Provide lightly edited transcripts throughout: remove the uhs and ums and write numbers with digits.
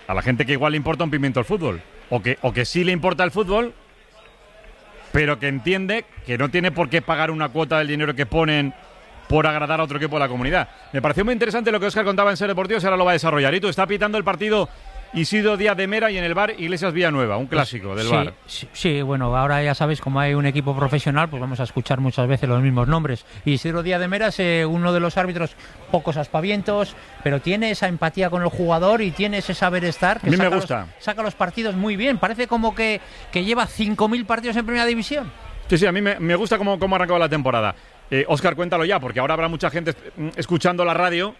a la gente que igual le importa un pimiento el fútbol, o que sí le importa el fútbol, pero que entiende que no tiene por qué pagar una cuota del dinero que ponen por agradar a otro equipo de la comunidad. Me pareció muy interesante lo que Óscar contaba en Ser Deportivos, ahora lo va a desarrollar. Y tú, está pitando el partido Isidro Díaz de Mera y en el bar Iglesias Villanueva, un clásico del bar. Sí, bueno, ahora ya sabéis, como hay un equipo profesional, pues vamos a escuchar muchas veces los mismos nombres. Isidro Díaz de Mera es uno de los árbitros, pocos aspavientos, pero tiene esa empatía con el jugador y tiene ese saber estar. Que a mí me gusta. Saca los partidos muy bien, parece como que lleva 5.000 partidos en Primera División. Sí, a mí me gusta cómo ha arrancado la temporada. Óscar, cuéntalo ya, porque ahora habrá mucha gente escuchando la radio.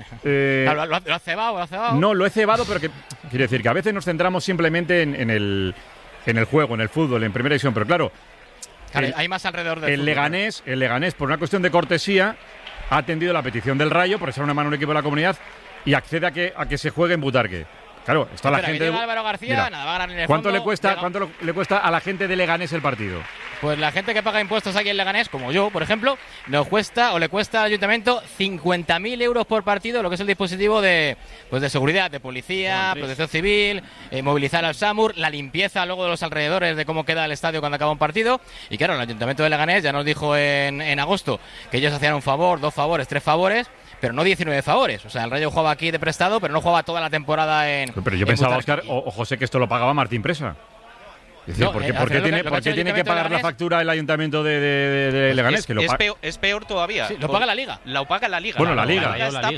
¿Lo has cebado? No, lo he cebado, pero quiere decir que a veces nos centramos simplemente en el juego, en el fútbol, en Primera División, pero claro, hay más alrededor del fútbol. El Leganés, por una cuestión de cortesía, ha atendido la petición del Rayo, por echar una mano a un equipo de la comunidad, y accede a que se juegue en Butarque. Claro, está la gente. Álvaro García, mira, nada, va a ganar en el ¿cuánto fondo, le cuesta a la gente de Leganés el partido? Pues la gente que paga impuestos aquí en Leganés, como yo, por ejemplo, le cuesta al ayuntamiento 50.000 euros por partido, lo que es el dispositivo de seguridad, de policía, protección civil, movilizar al SAMUR, la limpieza luego de los alrededores de cómo queda el estadio cuando acaba un partido. Y claro, el ayuntamiento de Leganés ya nos dijo en agosto que ellos hacían un favor, 2 favores, 3 favores, pero no 19 favores. O sea, el Rayo jugaba aquí de prestado, pero no jugaba toda la temporada en... Pero yo pensaba, Óscar, o José, que esto lo pagaba Martín Presa. Es decir, ¿por qué tiene que pagar la factura el ayuntamiento de Leganés? Es peor todavía. Sí, lo paga la Liga. Lo paga la Liga. Bueno, la Liga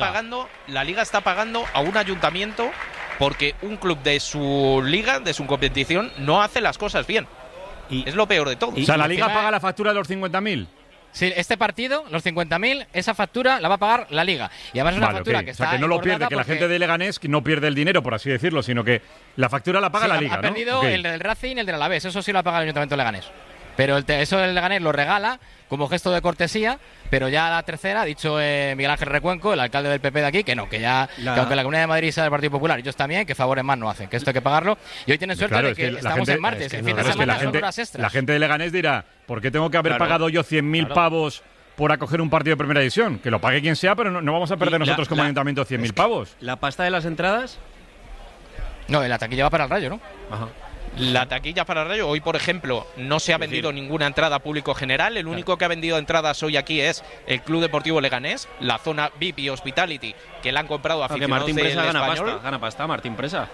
está pagando a un ayuntamiento porque un club de su liga, de su competición, no hace las cosas bien. Y es lo peor de todo. O sea, la Liga paga la factura de los 50.000. Sí, este partido, los 50.000, esa factura la va a pagar la Liga. Y además es una factura que está. O sea, que no lo pierde, que la gente de Leganés no pierde el dinero, por así decirlo, sino que la factura la paga la Liga. Ha perdido el del Racing y el del Alavés, eso sí lo ha pagado el Ayuntamiento de Leganés. Pero eso del Leganés lo regala como gesto de cortesía, pero ya la tercera, ha dicho Miguel Ángel Recuenco, el alcalde del PP de aquí, que aunque la Comunidad de Madrid sea del Partido Popular, ellos también, que favores más no hacen, que esto hay que pagarlo. Y hoy tienen suerte de que estamos en martes, el fin de semana son horas extras. La gente de Leganés dirá, ¿por qué tengo que haber pagado yo 100.000 pavos por acoger un partido de Primera División? Que lo pague quien sea, pero no vamos a perder nosotros como ayuntamiento 100.000 pavos. ¿La pasta de las entradas? No, la taquilla va para el Rayo, ¿no? Ajá. La taquilla para el Rayo, hoy por ejemplo no se ha vendido ninguna entrada público general, el único que ha vendido entradas hoy aquí es el Club Deportivo Leganés, la zona VIP y Hospitality, que la han comprado aficionados del Español. Gana pasta, Martín Presa.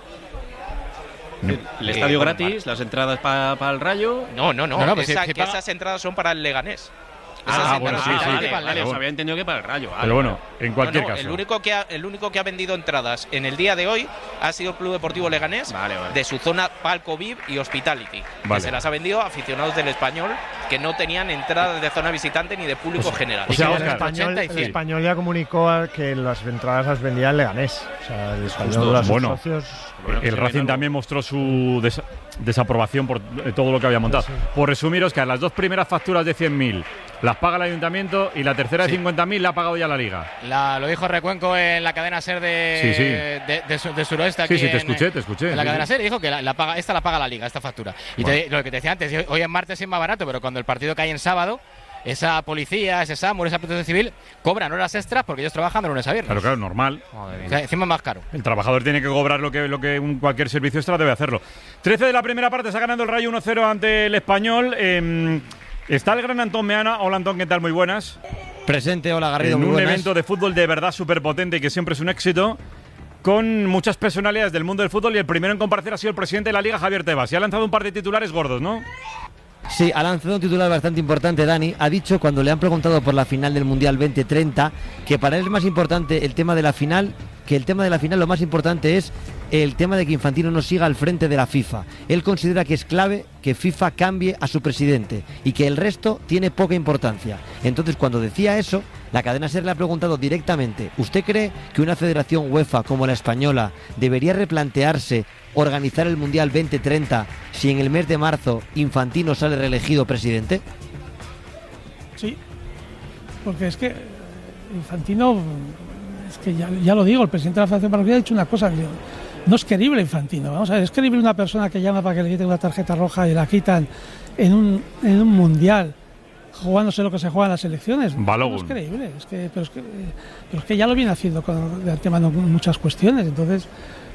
El estadio gratis, las entradas para el Rayo. No, esas entradas son para el Leganés. Bueno, sí. Vale, os había entendido que para el Rayo. Pero bueno, en cualquier caso. El único que ha vendido entradas en el día de hoy ha sido el Club Deportivo Leganés, de su zona Palco VIP y Hospitality. Que se las ha vendido a aficionados del Español que no tenían entradas de zona visitante ni de público general. O sea, el Español ya comunicó que las entradas las vendía el Leganés. O sea, el Español, socios. El Racing también mostró su desaprobación por todo lo que había montado. Sí. Por resumiros, que a las 2 primeras facturas de 100.000 las paga el ayuntamiento y la tercera de 50.000 la ha pagado ya la Liga. Lo dijo Recuenco en la cadena SER de Suroeste. Aquí te escuché. En la cadena SER dijo que esta la paga la Liga, esta factura. Y lo que te decía antes, hoy en martes es más barato, pero cuando el partido cae en sábado, esa policía, ese SAMUR, esa protección civil cobran horas extras porque ellos trabajan de lunes a viernes. Claro, normal. O sea, encima es más caro. El trabajador tiene que cobrar lo que cualquier servicio extra debe hacerlo. 13 de la primera parte, está ganando el Rayo 1-0 ante el Español. Está el gran Antón Meana. Hola, Antón, ¿qué tal? Muy buenas. Presente, hola Garrido, muy buenas. En un evento de fútbol de verdad súper potente y que siempre es un éxito, con muchas personalidades del mundo del fútbol, y el primero en comparecer ha sido el presidente de la Liga, Javier Tebas, y ha lanzado un par de titulares gordos, ¿no? Sí, ha lanzado un titular bastante importante, Dani. Ha dicho, cuando le han preguntado por la final del Mundial 2030, que para él es más importante el tema de la final, lo más importante es el tema de que Infantino no siga al frente de la FIFA. Él considera que es clave que FIFA cambie a su presidente y que el resto tiene poca importancia. Entonces, cuando decía eso, la cadena SER le ha preguntado directamente: ¿usted cree que una federación UEFA como la española debería replantearse organizar el Mundial 2030 si en el mes de marzo Infantino sale reelegido presidente? Sí, porque es que Infantino, es que ya lo digo, el presidente de la Federación Parroquial ha dicho una cosa: no es querible Infantino. Vamos a ver, es querible una persona que llama para que le quiten una tarjeta roja y la quitan en un Mundial, jugándose lo que se juega en las elecciones. Balogun. No es creíble, pero es que ya lo viene haciendo de antemano muchas cuestiones. Entonces,